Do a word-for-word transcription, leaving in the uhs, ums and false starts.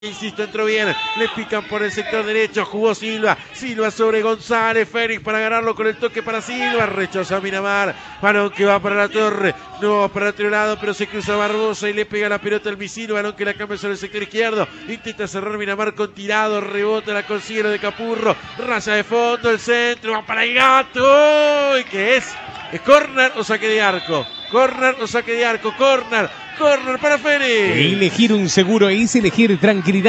Insisto, entró bien, le pican por el sector derecho, jugó Silva, Silva sobre González, Félix para ganarlo con el toque para Silva, rechaza Miramar, balón que va para la torre, no para el otro lado, pero se cruza Barbosa y le pega la pelota al misil, balón que la cambia sobre el sector izquierdo, intenta cerrar Miramar con tirado, rebota, la consigue lo de Capurro, raya de fondo, el centro, va para el gato, ¿y qué es? ¿Es córner o saque de arco? Córner o saque de arco, córner, córner para Félix. Elegir un seguro es elegir tranquilidad.